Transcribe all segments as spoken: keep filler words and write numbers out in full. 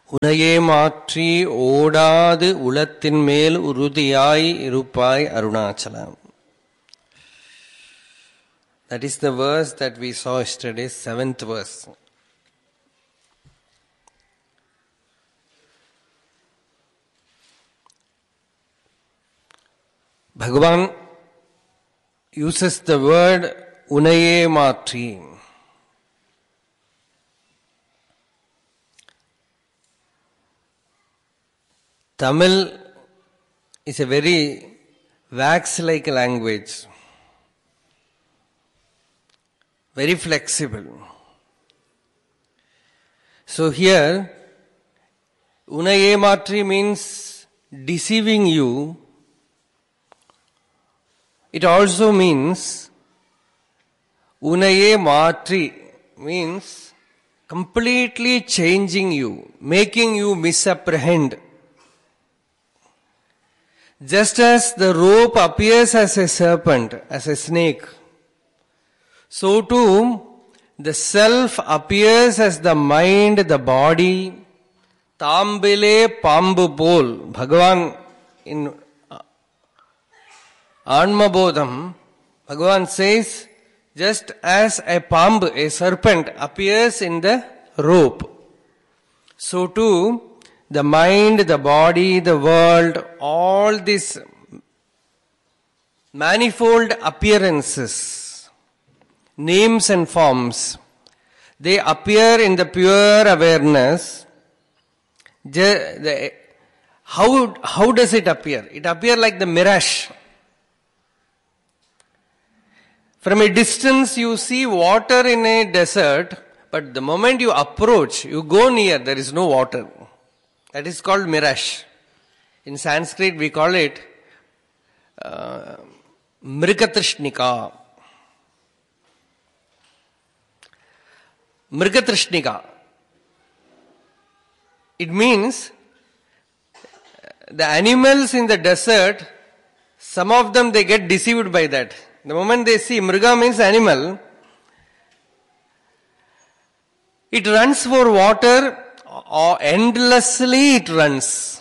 உனையே மாற்றி ஓடாது உளத்தின் மேல் உறுதியாய் இருப்பாய் Arunachalam. That is the verse that we saw yesterday, seventh verse. Bhagavan uses the word unaye matri. Tamil is a very wax-like language, very flexible. So here, unaye matri means deceiving you. It also means unaye matri means completely changing you, making you misapprehend. Just as the rope appears as a serpent, as a snake, so too the self appears as the mind, the body. Tambile pambu pol. Bhagavan in Anmabodham, Bhagavan says, just as a pamb, a serpent, appears in the rope, so too the mind, the body, the world, all these manifold appearances, names and forms, they appear in the pure awareness. How, how does it appear? It appears like the mirage. From a distance you see water in a desert, but the moment you approach, you go near, there is no water. That is called mirage. In Sanskrit we call it uh, Mrgatrishnika. Mrgatrishnika. It means the animals in the desert, some of them they get deceived by that. The moment they see, Mriga means animal, it runs for water, or endlessly it runs.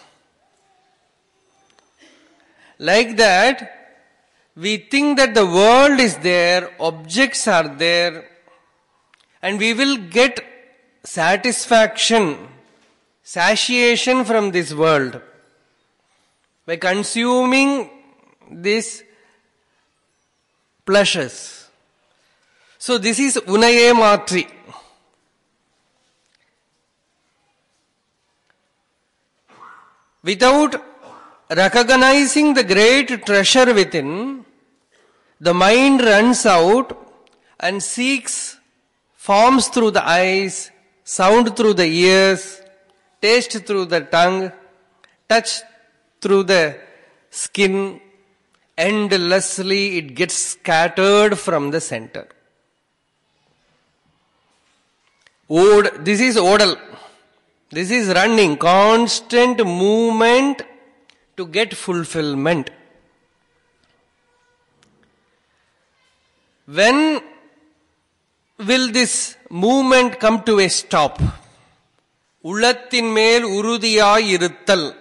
Like that, we think that the world is there, objects are there, and we will get satisfaction, satiation from this world by consuming this pleasures. So this is unaye matri. Without recognizing the great treasure within, the mind runs out and seeks forms through the eyes, sound through the ears, taste through the tongue, touch through the skin. Endlessly it gets scattered from the center. Od, this is odal. This is running, constant movement to get fulfillment. When will this movement come to a stop? Ulattin mel urudiyai iruttal.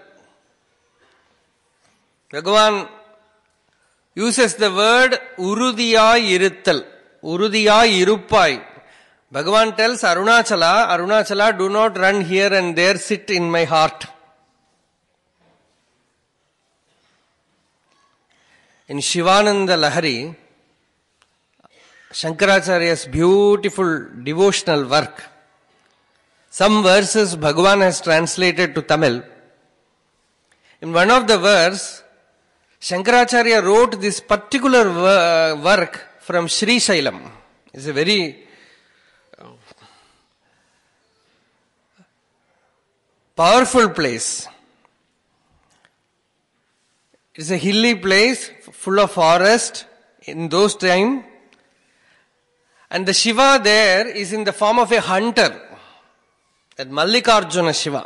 Bhagavan uses the word urudiyai iruttal. Urudiyai iruppai. Bhagavan tells Arunachala, Arunachala, do not run here and there, sit in my heart. In Shivananda Lahari, Shankaracharya's beautiful devotional work, some verses Bhagavan has translated to Tamil. In one of the verse, Shankaracharya wrote this particular work from Sri Shailam. It's a very powerful place. It's a hilly place full of forest in those times. And the Shiva there is in the form of a hunter. That Mallikarjuna Shiva.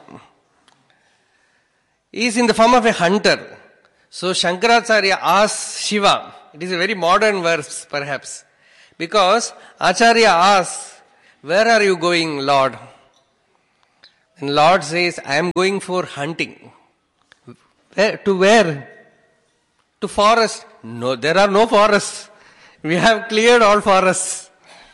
He is in the form of a hunter. So Shankaracharya asks Shiva, it is a very modern verse perhaps, because Acharya asks, where are you going, Lord? And Lord says, I am going for hunting. Where, to where? To forest. No, there are no forests. We have cleared all forests.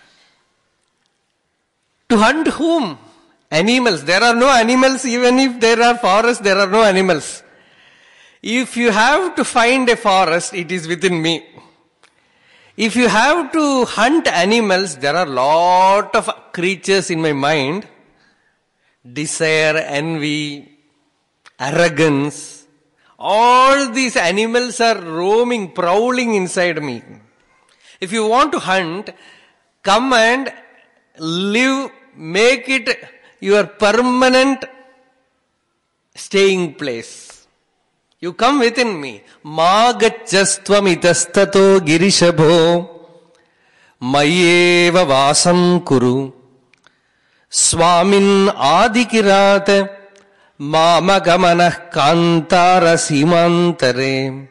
To hunt whom? Animals. There are no animals. Even if there are forests, there are no animals. If you have to find a forest, it is within me. If you have to hunt animals, there are lot of creatures in my mind. Desire, envy, arrogance. All these animals are roaming, prowling inside me. If you want to hunt, come and live, make it your permanent staying place. You come within me. Magacchastvam itastato girishabho mayeva vasam kuru swamin adikirat mamagamana kantara simantare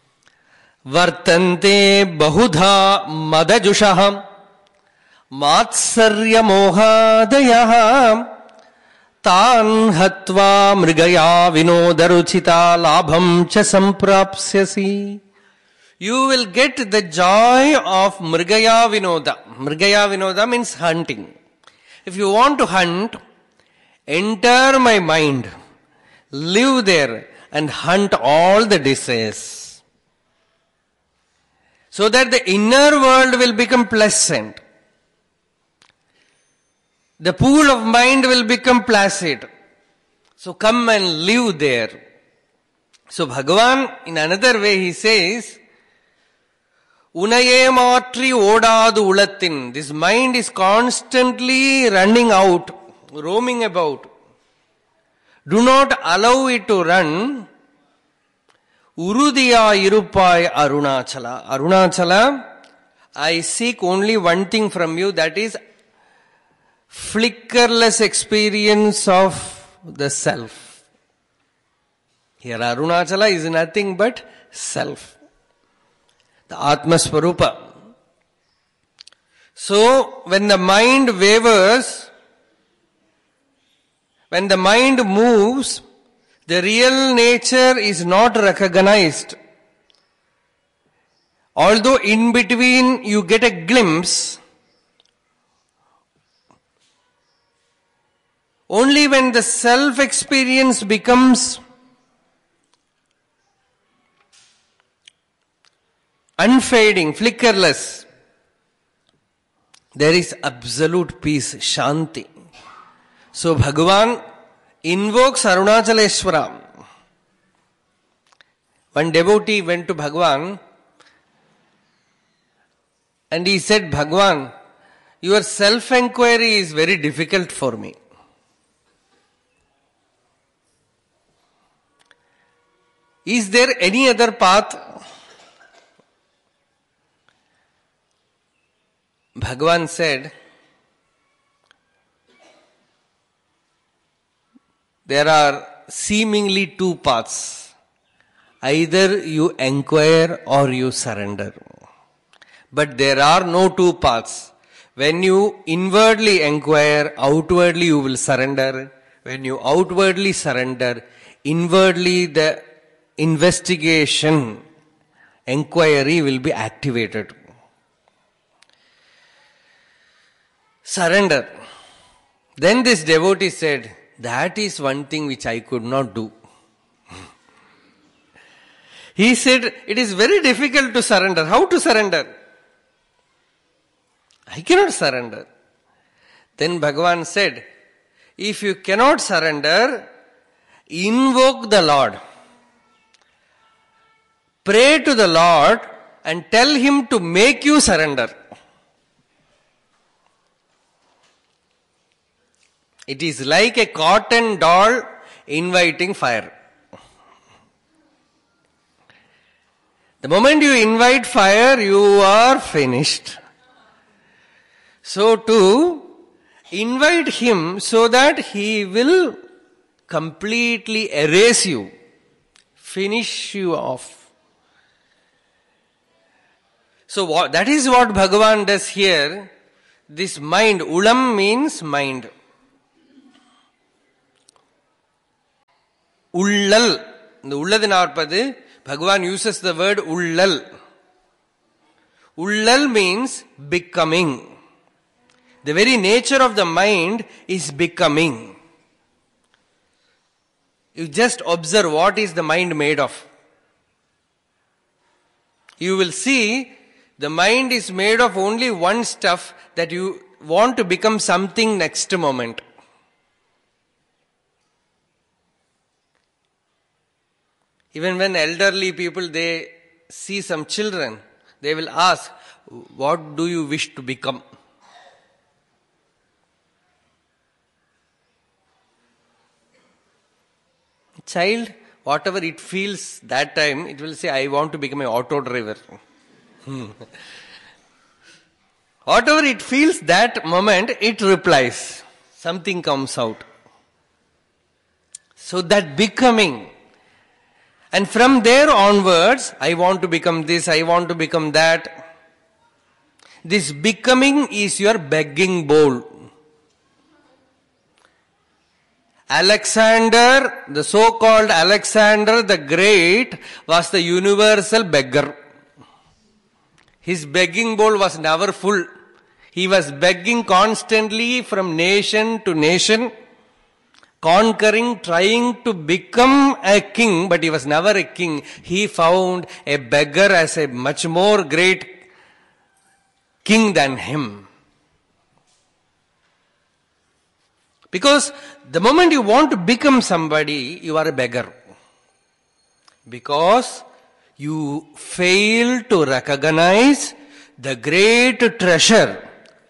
vartante bahudha madajushaham matsarya mohadayah tan hatva mrigaya vinodaruchita labham cha samprapsyasi. You will get the joy of mrigaya vinoda. Mrigaya vinoda means hunting. If you want to hunt, enter my mind, live there and hunt all the desires. So that the inner world will become pleasant. The pool of mind will become placid. So come and live there. So Bhagavan, in another way, he says, Unaye matri odadu ulattin. This mind is constantly running out, roaming about. Do not allow it to run. Urudiya irupai Arunachala. Arunachala, I seek only one thing from you, that is flickerless experience of the self. Here Arunachala is nothing but self. The Atma Swarupa. So, when the mind wavers, when the mind moves, the real nature is not recognized. Although in between you get a glimpse, only when the self-experience becomes unfading, flickerless, there is absolute peace, Shanti. So Bhagavan invokes Arunachaleshwara. One devotee went to Bhagavan and he said, Bhagavan, your self-enquiry is very difficult for me. Is there any other path? Bhagavan said, there are seemingly two paths. Either you enquire or you surrender. But there are no two paths. When you inwardly enquire, outwardly you will surrender. When you outwardly surrender, inwardly the investigation, enquiry will be activated. Surrender. Then this devotee said, that is one thing which I could not do. He said, it is very difficult to surrender. How to surrender? I cannot surrender. Then Bhagavan said, if you cannot surrender, invoke the Lord. Pray to the Lord and tell Him to make you surrender. It is like a cotton doll inviting fire. The moment you invite fire, you are finished. So to invite Him so that He will completely erase you, finish you off. So what, that is what Bhagavan does here. This mind, ulam means mind. Ullal. The Ullad Narpadu, Bhagavan uses the word Ullal. Ullal means becoming. The very nature of the mind is becoming. You just observe what is the mind made of. You will see the mind is made of only one stuff, that you want to become something next moment. Even when elderly people, they see some children, they will ask, what do you wish to become? Child, whatever it feels that time, it will say, I want to become an auto driver. Whatever it feels that moment, it replies. Something comes out. So that becoming. And from there onwards, I want to become this, I want to become that. This becoming is your begging bowl. Alexander, the so-called Alexander the Great, was the universal beggar. His begging bowl was never full. He was begging constantly from nation to nation, conquering, trying to become a king, but he was never a king. He found a beggar as a much more great king than him. Because the moment you want to become somebody, you are a beggar. Because you fail to recognize the great treasure.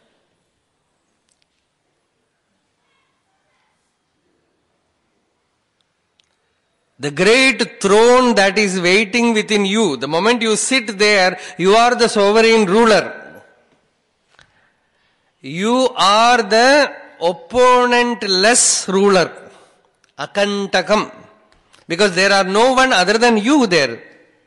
The great throne that is waiting within you. The moment you sit there, you are the sovereign ruler. You are the opponentless ruler. Akantakam. Because there are no one other than you there.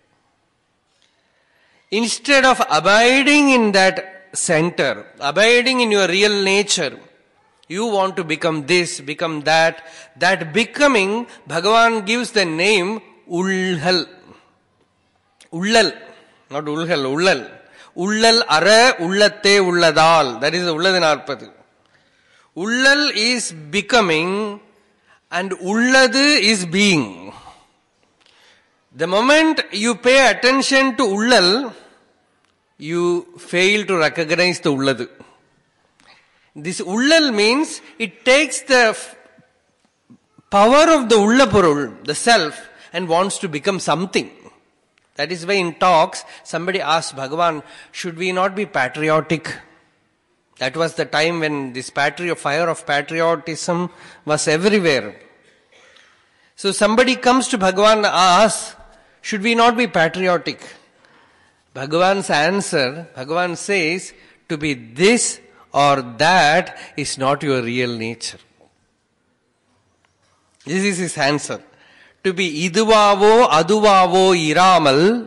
Instead of abiding in that center, abiding in your real nature, you want to become this, become that. That becoming, Bhagavan gives the name Ullal. Ullal. Not Ulhal, Ullal. Ullal ara ullatte ulladal. That is the Ulladinarpadu. Ullal is becoming and Ulladu is being. The moment you pay attention to Ullal, you fail to recognize the Ulladu. This Ullal means it takes the f- power of the Ullapurul, the self, and wants to become something. That is why in talks, somebody asked Bhagavan, should we not be patriotic? That was the time when this patri- fire of patriotism was everywhere. So somebody comes to Bhagavan and asks, should we not be patriotic? Bhagavan's answer, Bhagavan says, to be this or that is not your real nature. This is his answer. To be iduvavo aduvavo iramal,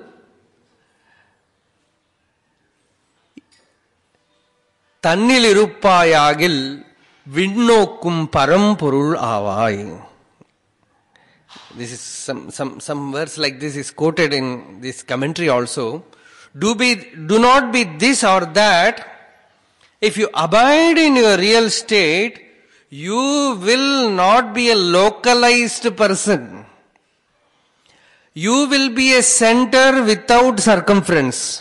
தன்னில் இருப்பாயாகில் விண்ணோக்கும் பரம்பொருள் ஆவாய். This is some, some, some verse like this is quoted in this commentary also. Do be, do not be this or that. If you abide in your real state, you will not be a localized person. You will be a center without circumference.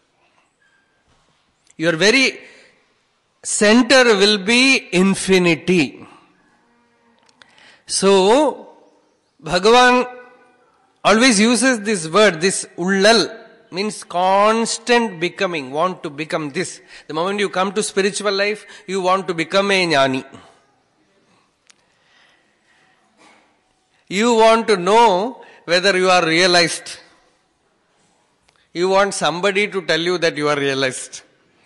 Your very center will be infinity. So, Bhagavan always uses this word, this Ullal, means constant becoming, want to become this. The moment you come to spiritual life, you want to become a jnani. You want to know whether you are realized. You want somebody to tell you that you are realized.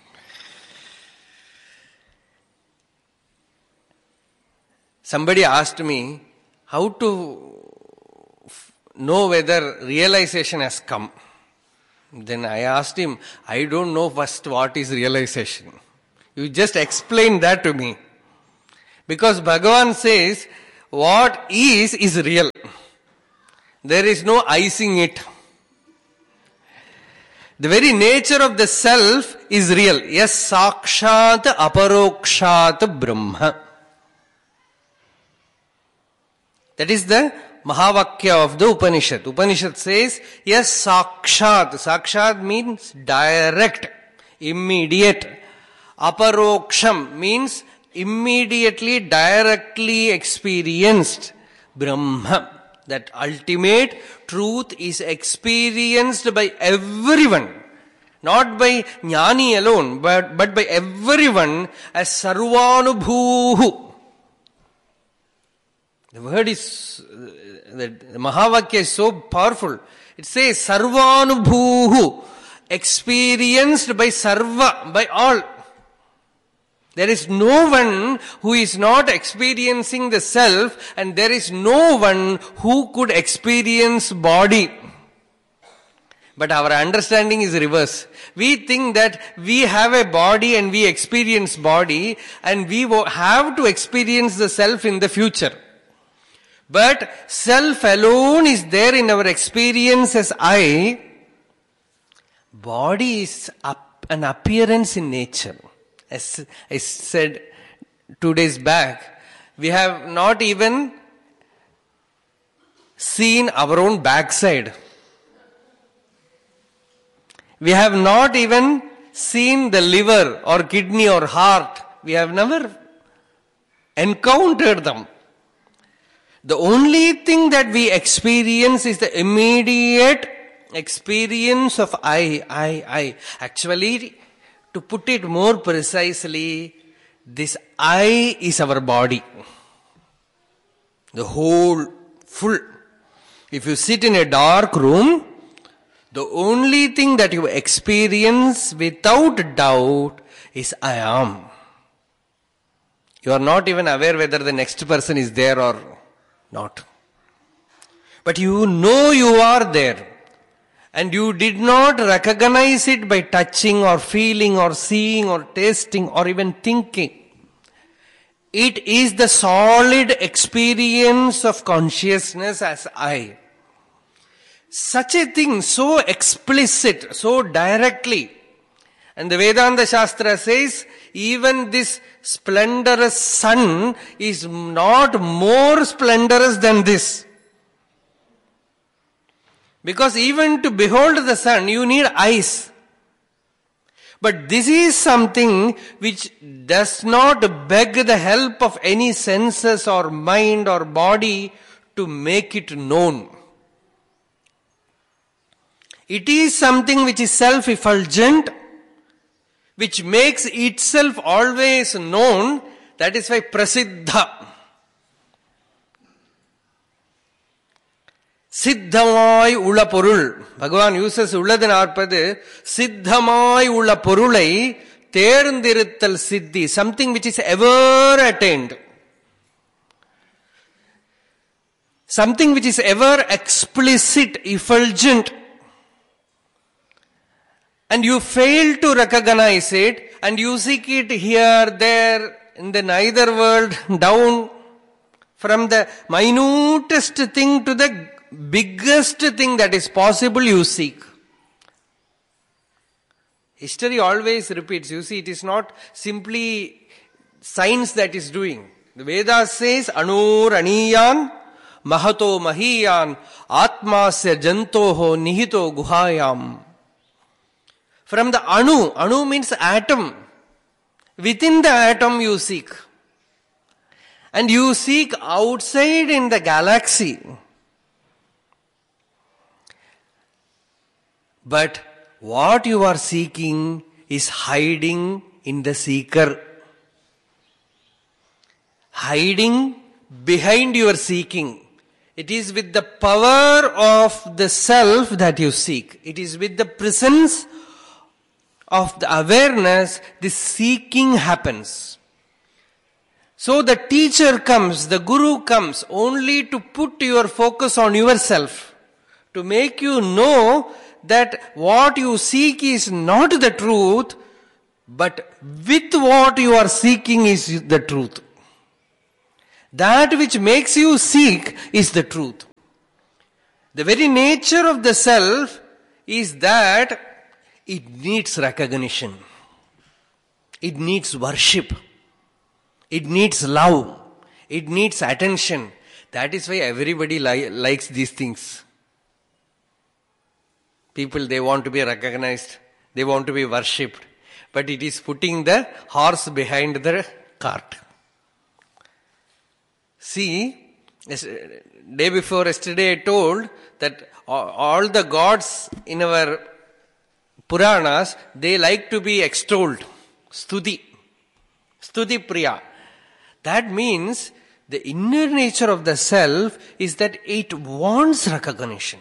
Somebody asked me how to know whether realization has come. Then I asked him, I don't know first what is realization. You just explain that to me. Because Bhagavan says, what is, is real. There is no icing it. The very nature of the self is real. Yes, sakshat aparokshat brahma. That is the Mahavakya of the Upanishad. Upanishad says, yes, sakshat. Sakshat means direct, immediate. Aparoksham means immediately, directly experienced. Brahma. That ultimate truth is experienced by everyone. Not by jnani alone, but, but by everyone as sarvanubhuhu. The word is, the Mahavakya is so powerful. It says sarvanubhuhu, experienced by sarva, by all. There is no one who is not experiencing the self, and there is no one who could experience body. But our understanding is reverse. We think that we have a body and we experience body, and we have to experience the self in the future. But self alone is there in our experience as I. Body is an appearance in nature. As I said two days back, we have not even seen our own backside. We have not even seen the liver or kidney or heart. We have never encountered them. The only thing that we experience is the immediate experience of I, I, I. Actually, to put it more precisely, this I is our body. The whole, full. If you sit in a dark room, the only thing that you experience without doubt is I am. You are not even aware whether the next person is there or not. But you know you are there. And you did not recognize it by touching or feeling or seeing or tasting or even thinking. It is the solid experience of consciousness as I. Such a thing, so explicit, so directly. And the Vedanta Shastra says, even this splendorous sun is not more splendorous than this. Because even to behold the sun, you need eyes. But this is something which does not beg the help of any senses or mind or body to make it known. It is something which is self-effulgent, which makes itself always known. That is why prasiddha. Siddhamai ulla porul. Bhagavan uses ulladin arpadu. Siddhamai ulla porulai terndiruttal siddhi. Something which is ever attained. Something which is ever explicit, effulgent. And you fail to recognize it, and you seek it here, there, in the neither world, down, from the minutest thing to the biggest thing that is possible, you seek. History always repeats. You see, it is not simply science that is doing. The Vedas says, Anur aniyan, mahato mahiyan, atmasya jantoho nihito guhayam. From the anu, anu means atom. Within the atom you seek. And you seek outside in the galaxy. But what you are seeking is hiding in the seeker. Hiding behind your seeking. It is with the power of the self that you seek. It is with the presence of the awareness, this seeking happens. So the teacher comes, the guru comes only to put your focus on yourself, to make you know that what you seek is not the truth, but with what you are seeking is the truth. That which makes you seek is the truth. The very nature of the self is that it needs recognition. It needs worship. It needs love. It needs attention. That is why everybody li- likes these things. People, they want to be recognized. They want to be worshipped. But it is putting the horse behind the cart. See, day before yesterday I told that all the gods in our Puranas, they like to be extolled. Stuti. Stuti Priya. That means the inner nature of the self is that it wants recognition.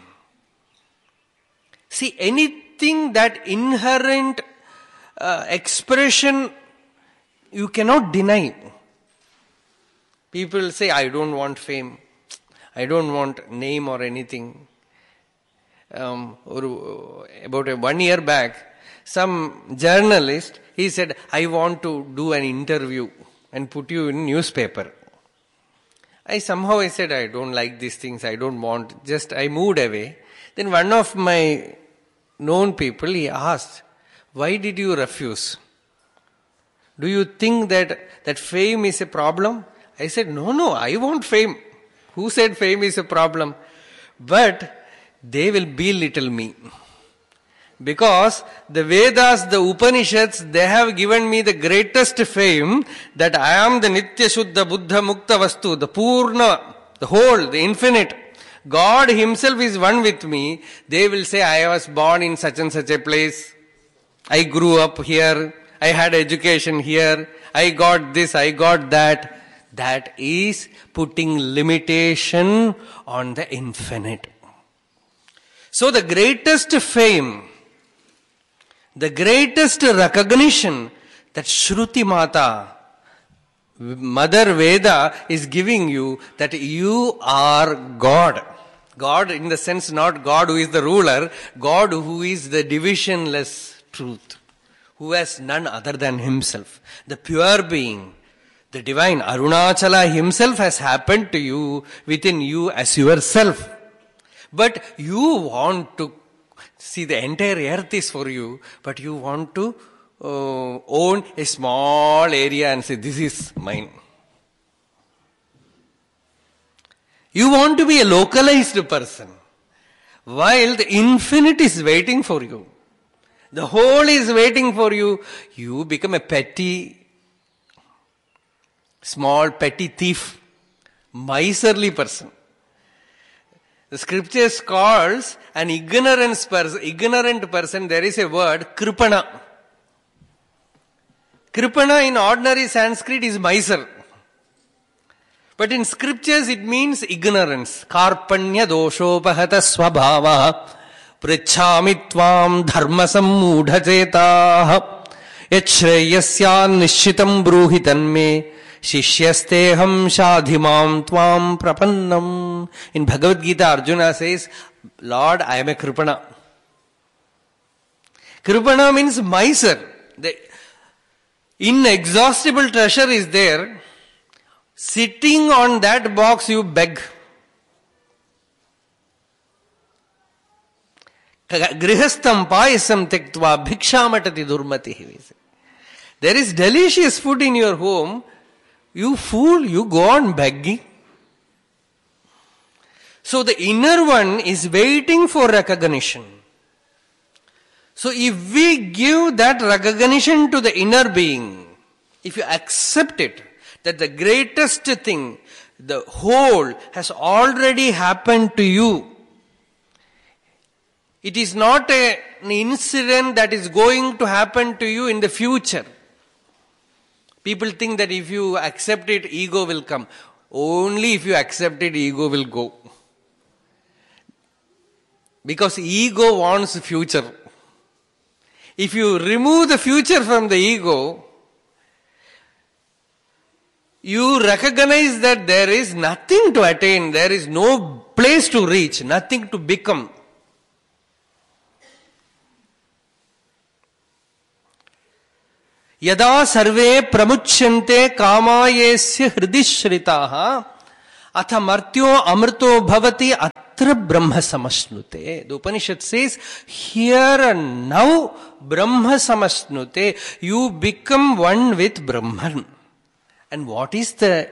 See, anything that inherent uh, expression you cannot deny. People say, I don't want fame. I don't want name or anything. Um, or, about a one year back, some journalist, he said, I want to do an interview and put you in newspaper. I somehow I said, I don't like these things, I don't want, just I moved away. Then one of my known people, he asked, why did you refuse? Do you think that, that fame is a problem? I said, no, no, I want fame. Who said fame is a problem? But they will belittle me. Because the Vedas, the Upanishads, they have given me the greatest fame that I am the Nitya Shuddha Buddha Mukta Vastu, the Purna, the whole, the infinite. God himself is one with me. They will say, I was born in such and such a place. I grew up here. I had education here. I got this, I got that. That is putting limitation on the infinite. So the greatest fame, the greatest recognition that Shruti Mata, Mother Veda is giving you, that you are God. God in the sense not God who is the ruler, God who is the divisionless truth, who has none other than himself, the pure being, the divine. Arunachala himself has happened to you, within you as yourself. But you want to see the entire earth is for you, but you want to uh, own a small area and say, this is mine. You want to be a localized person, while the infinite is waiting for you. The whole is waiting for you. You become a petty, small petty thief, miserly person. The scriptures calls an ignorance person, ignorant person, there is a word, kripana. Kripana in ordinary Sanskrit is miser. But in scriptures it means ignorance. Karpanya doshopahata swabhava prichhami tvam dharma sammudha cetaha yachreyasyan nishitam bruhi tanme Shishyasteham shadhimam tvam prapannam. In Bhagavad Gita, Arjuna says, Lord, I am a Kripana. Kripana means miser. The inexhaustible treasure is there. Sitting on that box, you beg. Grihastham payasam tektva bhikshamatati durmati. There is delicious food in your home. You fool, you go on begging. So the inner one is waiting for recognition. So if we give that recognition to the inner being, if you accept it, that the greatest thing, the whole, has already happened to you. It is not a, an incident that is going to happen to you in the future. People think that if you accept it, ego will come. Only if you accept it, ego will go. Because ego wants future. If you remove the future from the ego, you recognize that there is nothing to attain, there is no place to reach, nothing to become. Yada sarve pramuchyante kamayesya hridishritaha atha martyo amrto bhavati tatra brahma samasnute. The Upanishad says, here and now brahma samasnute. You become one with Brahman. And what is the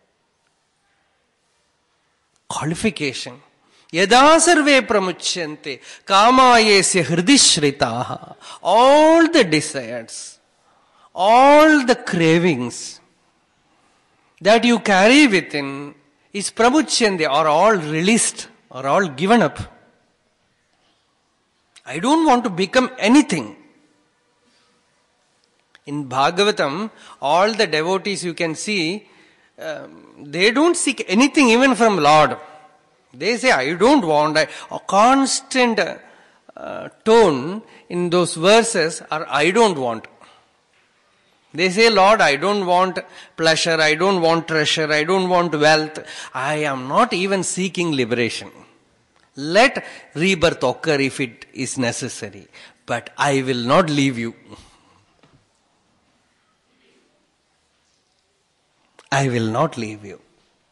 qualification? Yada sarve pramuchyante kamayesya hridishritaha. All the desires, all the cravings that you carry within is pramuchyante, are all released, are all given up. I don't want to become anything. In Bhagavatam, all the devotees you can see, um, they don't seek anything even from Lord. They say, I don't want. I, a constant uh, tone in those verses are, I don't want. They say, Lord, I don't want pleasure, I don't want treasure, I don't want wealth. I am not even seeking liberation. Let rebirth occur if it is necessary. But I will not leave you. I will not leave you.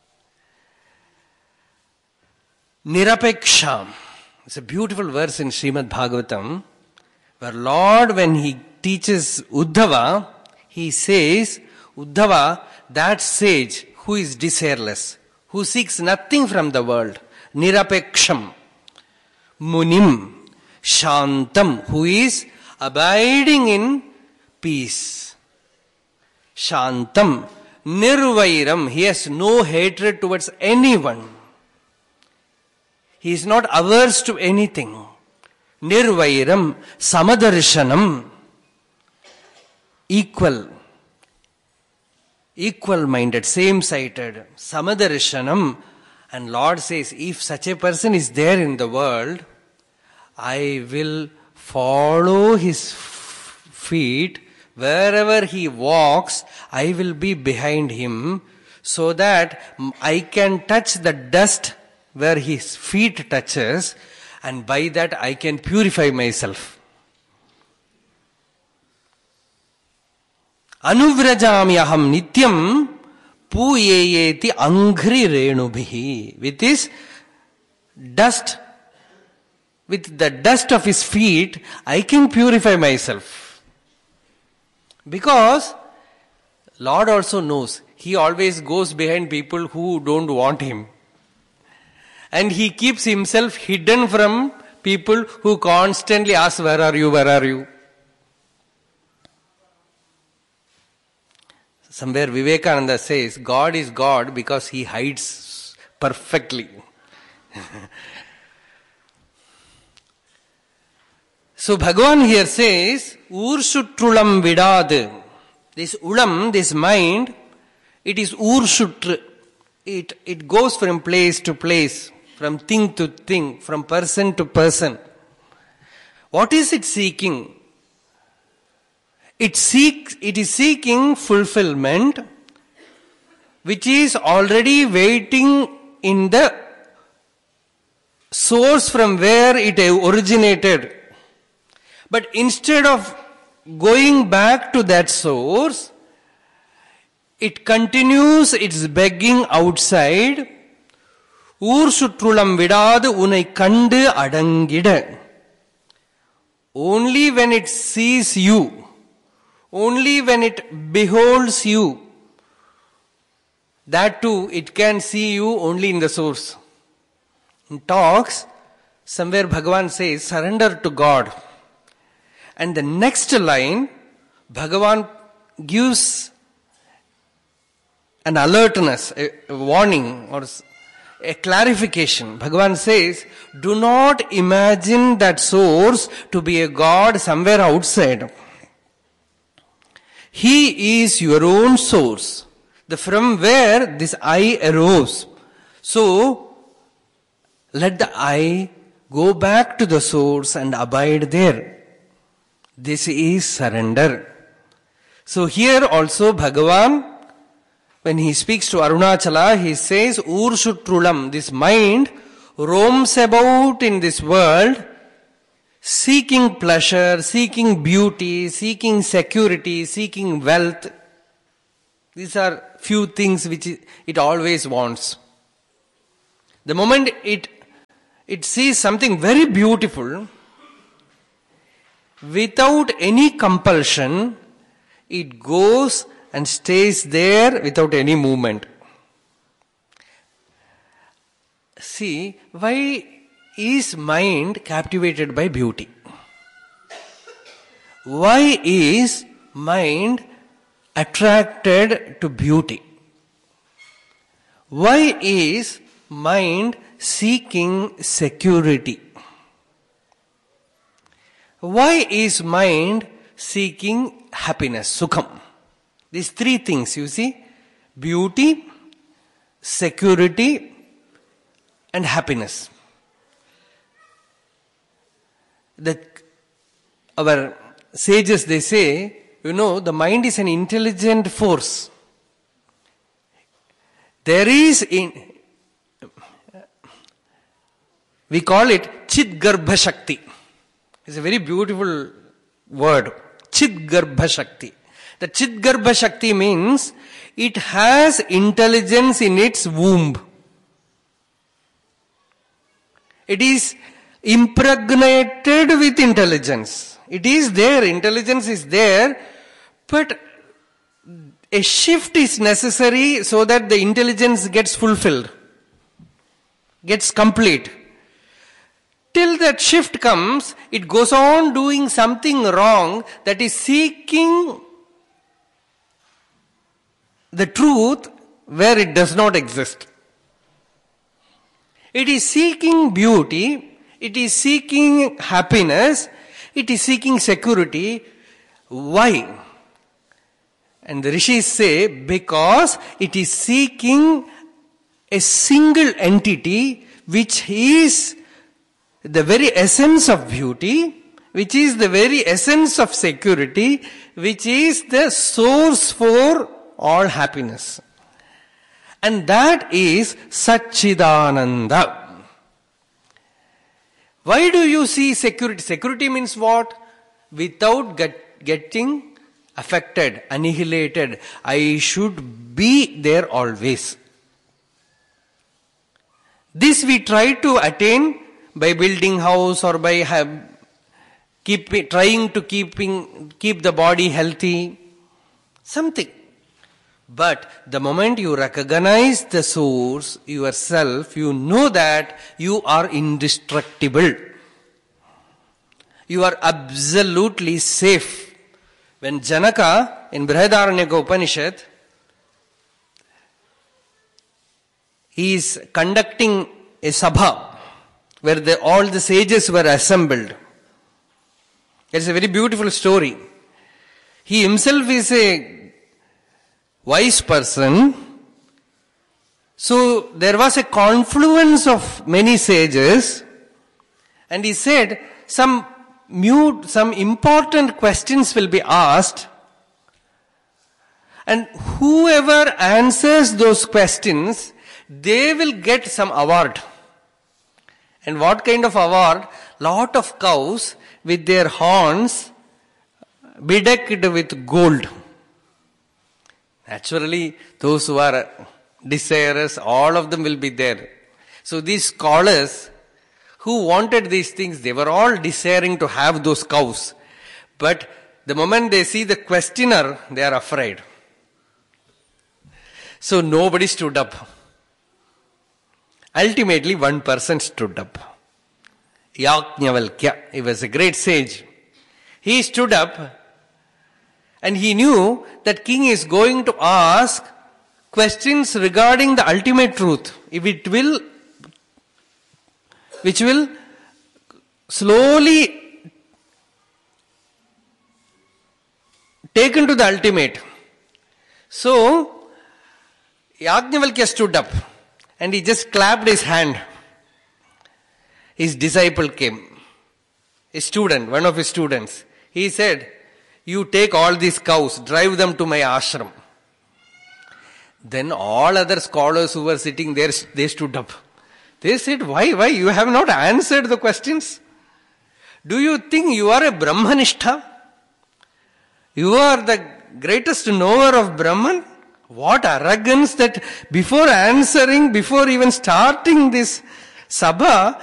Nirapeksham. It's a beautiful verse in Srimad Bhagavatam, where Lord, when He teaches Uddhava, He says, Uddhava, that sage who is desireless, who seeks nothing from the world, Nirapeksham, Munim, Shantam, who is abiding in peace. Shantam, Nirvairam, he has no hatred towards anyone. He is not averse to anything. Nirvairam, Samadarshanam, equal, equal-minded, same-sighted, Samadarshanam. And Lord says, if such a person is there in the world, I will follow his feet. Wherever he walks, I will be behind him, so that I can touch the dust where his feet touches, and by that I can purify myself. Anuvrajami aham nityam puyeyeti angri renubhihi. With his dust, with the dust of his feet, I can purify myself. Because Lord also knows, He always goes behind people who don't want Him. And He keeps Himself hidden from people who constantly ask, where are you, where are you? Somewhere Vivekananda says, God is God because He hides perfectly. So Bhagavan here says, Urshutrulam vidad. This ulam, this mind, it is urshutru. It, it goes from place to place, from thing to thing, from person to person. What is it seeking? It seeks, it is seeking fulfillment, which is already waiting in the source from where it originated. But instead of going back to that source, it continues its begging outside. Urshutrulam vidad unai kandu adangida. Only when it sees you, only when it beholds you, that too it can see you only in the source. In talks, somewhere Bhagavan says, surrender to God. And the next line, Bhagavan gives an alertness, a warning or a clarification. Bhagavan says, do not imagine that source to be a God somewhere outside. He is your own source, the from where this I arose. So, let the I go back to the source and abide there. This is surrender. So here also Bhagavan, when he speaks to Arunachala, he says, Urshutrulam, this mind roams about in this world, seeking pleasure, seeking beauty, seeking security, seeking wealth. These are few things which it always wants. The moment it it sees something very beautiful. Without any compulsion, it goes and stays there without any movement. See, why is mind captivated by beauty? Why is mind attracted to beauty? Why is mind seeking security? Why is mind seeking happiness, sukham? These three things, you see, beauty, security, and happiness. The, our sages, they say, you know, the mind is an intelligent force. There is, in, we call it Chidgarbha Shakti. It's a very beautiful word, Chidgarbha Shakti. The Chidgarbha Shakti means it has intelligence in its womb. It is impregnated with intelligence. It is there, intelligence is there, but a shift is necessary so that the intelligence gets fulfilled, gets complete. Till that shift comes, it goes on doing something wrong, that is seeking the truth where it does not exist. It is seeking beauty, it is seeking happiness, it is seeking security. Why? And the rishis say, because it is seeking a single entity which is the very essence of beauty, which is the very essence of security, which is the source for all happiness. And that is Satchidananda. Why do you see security? Security means what? Without get, getting affected, annihilated. I should be there always. This we try to attain by building house or by have, keep, trying to keeping, keep the body healthy. Something. But the moment you recognize the source, yourself, you know that you are indestructible. You are absolutely safe. When Janaka in Brihadaranyaka Upanishad, he is conducting a sabha where the, all the sages were assembled. It's a very beautiful story. He himself is a wise person. So there was a confluence of many sages, and he said some mute, some important questions will be asked, and whoever answers those questions, they will get some award. And what kind of award? Lot of cows with their horns bedecked with gold. Naturally, those who are desirous, all of them will be there. So these scholars who wanted these things, they were all desiring to have those cows. But the moment they see the questioner, they are afraid. So nobody stood up. Ultimately, one person stood up. Yajnavalkya, he was a great sage. He stood up and he knew that king is going to ask questions regarding the ultimate truth. If it will, which will slowly take into the ultimate. So, Yajnavalkya stood up and he just clapped his hand. His disciple came. A student, one of his students. He said, you take all these cows, drive them to my ashram. Then all other scholars who were sitting there, they stood up. They said, why, why? You have not answered the questions. Do you think you are a Brahmanistha? You are the greatest knower of Brahman? What arrogance that before answering, before even starting this sabha,